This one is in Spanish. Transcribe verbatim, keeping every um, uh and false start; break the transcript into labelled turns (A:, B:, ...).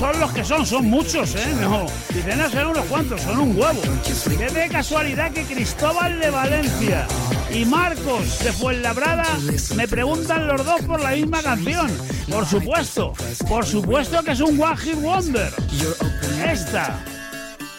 A: son los que son, son muchos, ¿eh? No, dicen a ser unos cuantos, son un huevo. Qué de casualidad que Cristóbal de Valencia y Marcos de Fuenlabrada me preguntan los dos por la misma canción. Por supuesto, por supuesto que es un One Hit Wonder. Esta.